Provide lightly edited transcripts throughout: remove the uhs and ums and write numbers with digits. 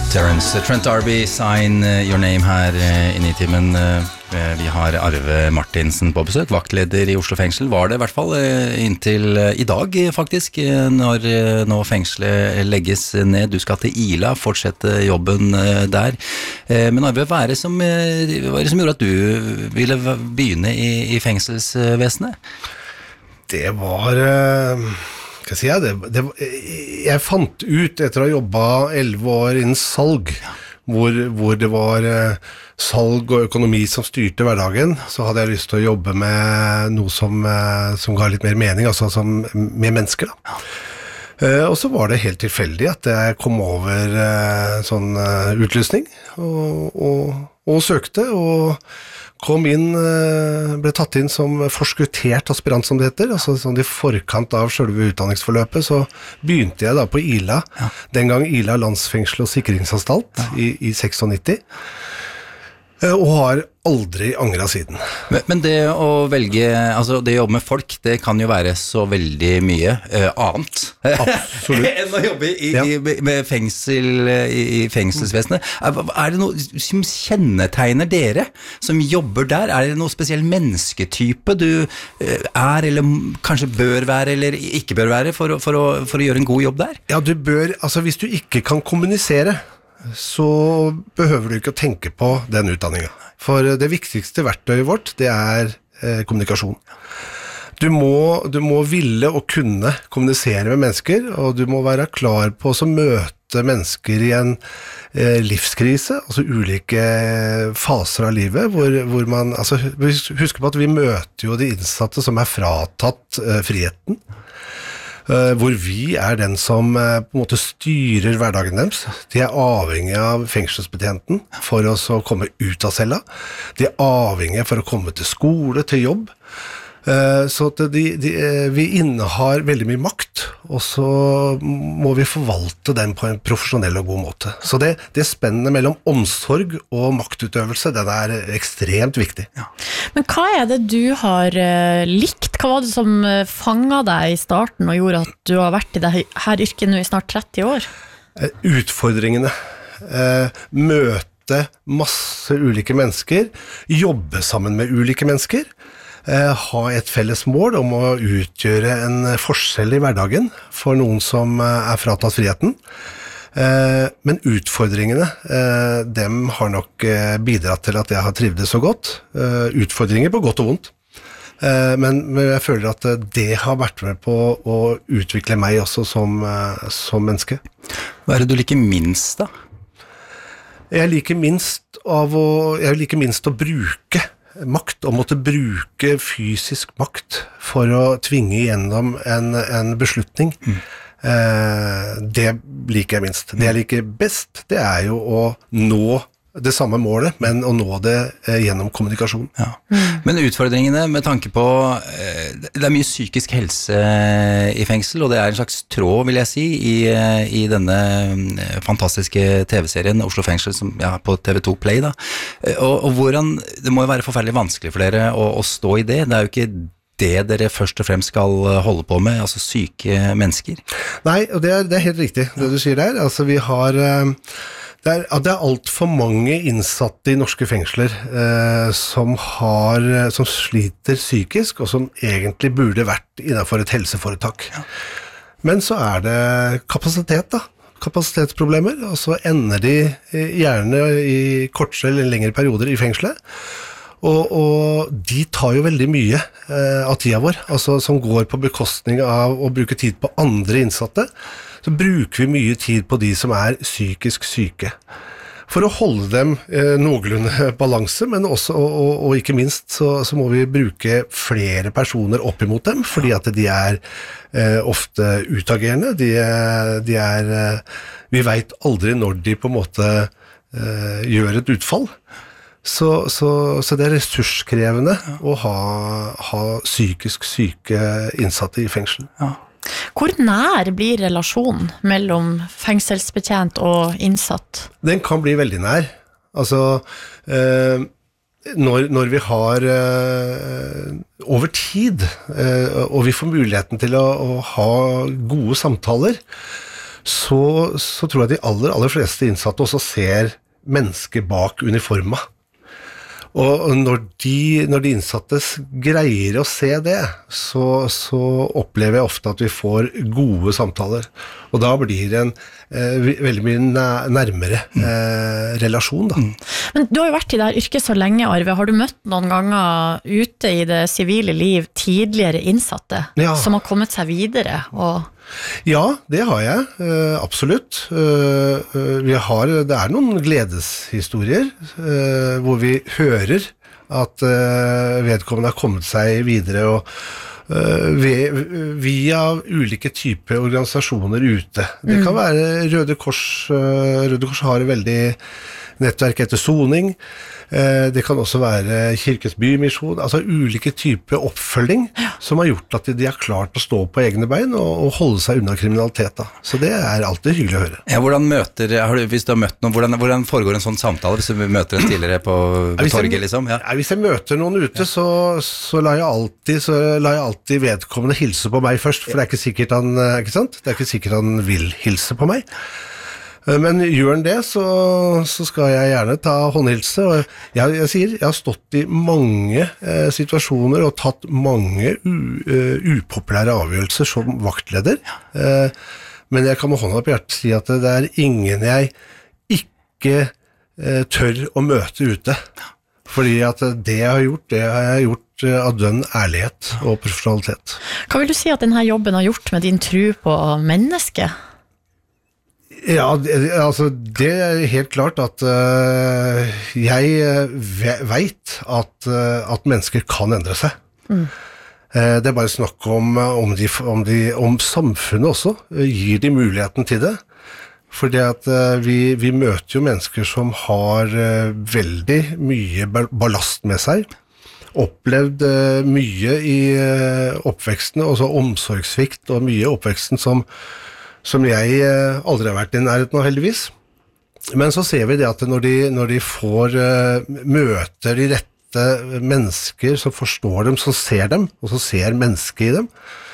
Terence, Trent D'Arby, Sign Your Name her inne I timen. Vi har Arve Martinsen på besøk, vaktleder I Oslo fengsel, var det I hvert fall inntil I dag faktisk, når nå fengselet legges ned. Du skal til Ila, fortsette jobben der. Men Arve, hva det som gjorde at du ville begynne I fengselsvesenet? Det var... Hva sier jeg? Jeg fant ut etter å ha jobbet 11 år innen salg, hvor det var salg og økonomi som styrte hverdagen, så hadde jeg lyst til å jobbe med noe som ga litt mer mening, altså med mennesker da. Og så var det helt tilfeldig at jeg kom over sånn utlysning og søkte, og kom inn, ble tatt inn som forskuttert aspirant som det heter, altså sånn I forkant av selve utdanningsforløpet, så begynte jeg da på Ila, den gang Ila landsfengsel og sikringsanstalt I 96, og har aldri angret siden. Men det å velge, altså det å jobbe med folk, det kan jo være så veldig mye annet. Absolutt. Enn å jobbe med fengsel I fengselsvesenet. Det noe som kjennetegner dere som jobber der? Det noe spesiell mennesketype du eller kanskje bør være, eller ikke bør være, for å gjøre en god jobb der? Ja, du bør, altså hvis du ikke kan kommunisere, så behøver du ikke å tenke på den utdanningen. For det viktigste verktøyet vårt, det kommunikasjon. Du må ville og kunne kommunisere med mennesker, og du må være klar på å møte mennesker I en livskrise, altså ulike faser av livet, hvor man, altså husk på at vi møter jo de innsatte som fratatt friheten, hvor vi den som på en måte styrer hverdagen deres. De avhengig av fengselsbetjenten for oss å komme ut av cella. De avhengig for å komme til skole, til jobb. Så at vi innehar veldig mye makt, og så må vi forvalte den på en profesjonell og god måte. Så det spennende mellom omsorg og maktutøvelse, den ekstremt viktig. Ja. Men hva det du har likt? Hva var det som fanget deg I starten og gjorde at du har vært I dette yrket nå I snart 30 år? Utfordringene. Møte masse ulike mennesker, jobbe sammen med ulike mennesker, ha et felles mål om å utgjøre en forskjell I hverdagen for noen som fratatt friheten. Men utfordringene, dem har nok bidratt til at jeg har trivdes så godt. Utfordringer på godt og vondt. Men jeg føler at det har vært med på å utvikle meg også som menneske. Hva det du liker minst da? Jeg liker minst å bruke makt, å måtte bruke fysisk makt for å tvinge gjennom en beslutning. Det liker jeg minst. Det jeg liker best, det jo å nå det samme målet, men å nå det gjennom kommunikasjon. Ja. Men utfordringene med tanke på, det mye psykisk helse I fengsel, og det en slags tråd, vil jeg si, I denne fantastiske TV-serien Oslo fengsel, som på TV2 Play da. Og hvordan, det må jo være forferdelig vanskelig for dere å stå I det. Det jo ikke det dere først og fremst skal holde på med, altså syke mennesker. Nei, og det helt riktig, det du sier der. Altså vi har... Det alt for mange innsatte I norske fengsler som sliter psykisk, og som egentlig burde vært innenfor et helseforetak. Ja. Men så det kapasitet da, kapasitetsproblemer, og så ender de gjerne I kortere eller lengre perioder I fengselet. Og de tar jo veldig mye av tida vår, altså som går på bekostning av å bruke tid på andre innsatte, så bruker vi mye tid på de som psykisk syke. For å holde dem noenlunde balanse, men også, og ikke minst, så må vi bruke flere personer opp imot dem, fordi at de ofte utagerende, vi vet aldri når de på en måte gjør et utfall. Så det ressurskrevende å ha psykisk syke innsatte I fengsel. Ja. Hvor nær blir relasjonen mellom fengselsbetjent og innsatt? Den kan bli veldig nær. Altså, når vi har over tid, og vi får muligheten til å ha gode samtaler, så tror jeg de aller fleste innsatte også ser mennesker bak uniforma. Og når de innsatte greier å se det, så opplever jeg ofte at vi får gode samtaler. Og da blir det en veldig mye nærmere relasjon, da. Men du har jo vært i det her yrket så lenge, Arve. Har du møtt noen ganger ute i det sivile liv tidligere innsatte som har kommet seg videre? Ja, det har jeg, absolutt. Det er noen gledeshistorier hvor vi hører at vedkommende har kommet seg videre og via ulike typer organisasjoner ute. Det kan være Røde Kors. Røde Kors har et veldig nettverk etter soning. Det kan også være Kirkens Bymisjon, altså ulike typer oppfølging som har gjort at de har klart å stå på egne bein og holde seg unna kriminalitet. Da. Så det er alltid hyggelig å høre. Ja, hvis du har møtt noen, hvordan foregår en sånn samtale hvis du møter en tidligere på torget, liksom? Ja. Hvis jeg møter noen ute, så lar jeg alltid vedkommende hilse på meg først, for det er ikke sikkert han, ikke sant? Det er ikke sikkert han vil hilse på meg. Men gjør han det, så skal jeg gjerne ta håndhilse. Og jeg har stått i mange situasjoner og tatt mange upopulære avgjørelser som vaktleder. Men jeg kan med hånda på hjertet si at det er ingen jeg ikke tør å møte ute. Fordi at det jeg har gjort av dønn ærlighet og profesjonalitet. Hva vil du si at denne jobben har gjort med din tro på mennesket? Ja, altså det er helt klart at jeg vet at mennesker kan endre seg. Det er bare snakk om samfunnet også gir de muligheten til det. Fordi at vi møter jo mennesker som har veldig mye ballast med seg, opplevd mye i oppveksten, også omsorgssvikt og mye i oppveksten som jeg aldri har vært i nærheten av, heldigvis. Men så ser vi det at når de møter de rette mennesker som forstår dem, som ser dem, og som ser mennesket i dem,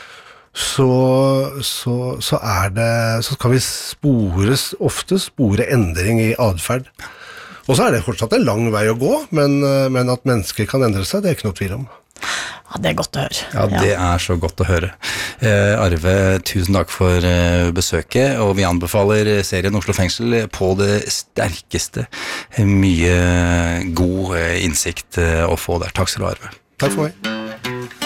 så kan vi ofte spore endring i adferd. Og så er det fortsatt en lang vei å gå, men at mennesker kan endre seg, det er ikke noe tvil om. Ja, det er godt å høre. Ja, det er så godt å høre. Arve, tusen takk for besøket, og vi anbefaler serien Oslo Fengsel på det sterkeste. Mye god innsikt å få der. Takk skal du ha, Arve. Takk for meg.